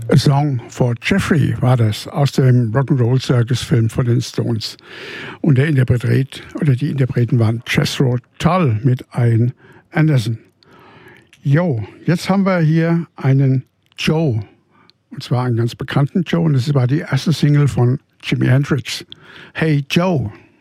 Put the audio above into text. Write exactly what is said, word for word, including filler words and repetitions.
A Song for Jeffrey war das aus dem Rock'n'Roll Circus Film von den Stones. Und der Interpret oder die Interpreten waren Jethro Tull mit Ian Anderson. Jo, jetzt haben wir hier einen Joe. Und zwar einen ganz bekannten Joe. Und das war die erste Single von Jimi Hendrix. Hey Joe.